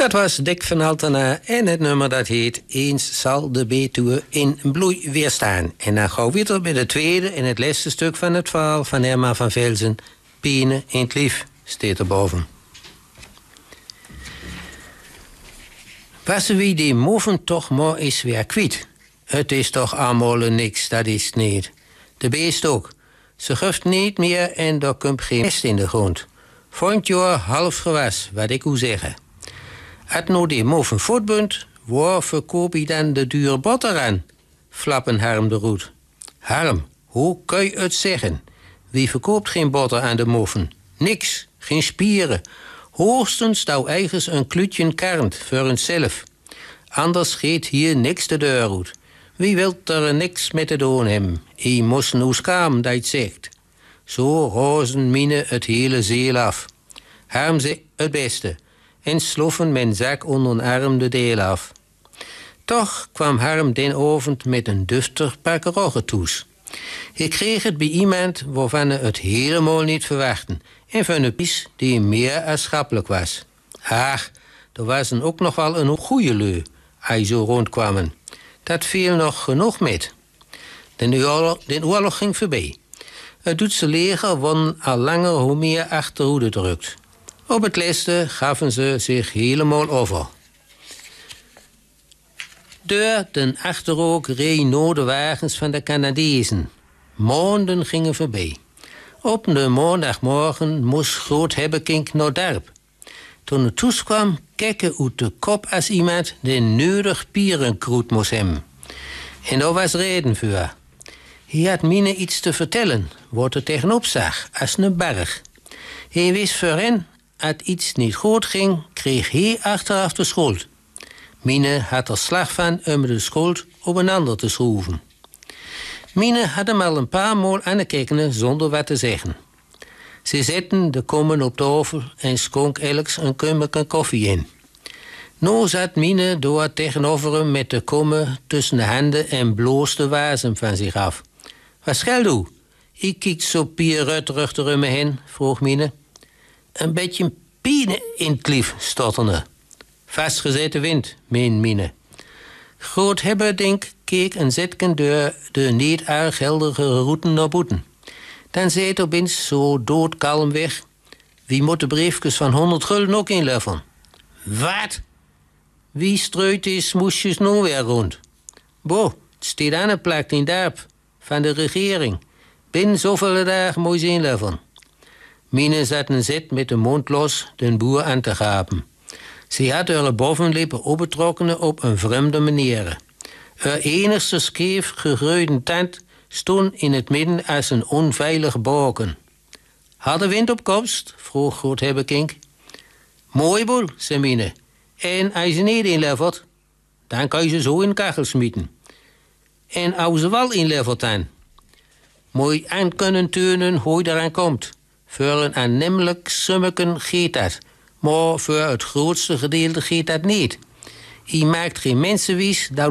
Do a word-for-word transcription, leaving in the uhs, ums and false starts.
Dat was Dick van Altena en het nummer dat heet Eens zal de Betuwe in bloei weer staan. En dan gaan we weer bij de tweede en het laatste stuk van het verhaal van Herman van Velzen. Piene in het lief, staat erboven. Was wie die moven toch maar eens weer kwijt. Het is toch allemaal niks, dat is het niet. De beest ook. Ze geeft niet meer en er komt geen mest in de grond. Vond jaar half gewas, wat ik hoe zeggen. Als nou die moven voetbunt, waar verkoop je dan de dure botter aan? Flappen Harm de Roet. Harm, hoe kun je het zeggen? Wie verkoopt geen botter aan de moffen? Niks, geen spieren. Hoogstens nou eigens een kluutje karnt voor hunzelf. Anders geet hier niks de deur uit. Wie wilt er niks met te doen hebben? I moest nou schaam dat je het zegt. Zo rozen mine het hele zeel af. Harm ze het beste. En sloffen mijn zak onder een arm de deel af. Toch kwam Harm den avond met een duftig pak roggetoes. Hij kreeg het bij iemand waarvan hij het helemaal niet verwachten. En van een pies die meer als schappelijk was. Ach, er was er ook nog wel een goeie lui, als zo rondkwamen. Dat viel nog genoeg met. De oorlog, de oorlog ging voorbij. Het Duitse leger won al langer hoe meer achterhoede drukt. Op het laatste gaven ze zich helemaal over. Door den achterhoek reden de wagens van de Canadezen. Maanden gingen voorbij. Op de maandagmorgen moest Groot Hebbekink naar dorp. Toen het thuis kwam, kekke uit de kop als iemand die nodig pierenkroet moest hebben. En daar was reden voor. Hij had Mine iets te vertellen, wat er tegenop zag, als een berg. Hij wist voor hen, als iets niet goed ging, kreeg hij achteraf de schuld. Mine had er slag van om de schuld op een ander te schroeven. Mine had hem al een paar maal aangekeken zonder wat te zeggen. Ze zetten de kommen op tafel en schonk elks een kummerke koffie in. Nu zat Mine door tegenover hem met de kommen tussen de handen en bloosde wasem van zich af. Wat schelt u? Ik kiek zo pierrutterig er me heen, vroeg Mine. Een beetje piene in het lief, stotterde. Vastgezette wind, meen Mine. Groot Hebberdink keek een zetken door de niet erg heldere routen naar boeten. Dan zei het opeens zo doodkalm weg. Wie moet de briefjes van honderd gulden ook inleveren? Wat? Wie strooit die smoesjes nou weer rond? Bo, het staat aangeplakt in dorp van de regering. Binnen zoveel dagen moet je inleveren. Mine zat een zet met de mond los den boer aan te gapen. Ze had haar bovenlippen opgetrokken op een vreemde manier. Haar enigste scheef gegroeide tand stond in het midden als een onveilig balken. Had de wind op komst? vroeg Groot Hebbekink. Mooi boel, zei Mine. En als je niet inlevert, dan kan je ze zo in de kachel smieten. En als ze wel inlevert dan? Mooi aan kunnen turnen hoe je eraan komt. Voor een aannemelijk summeken geeft dat. Maar voor het grootste gedeelte geeft dat niet. Je maakt geen mensenwies dat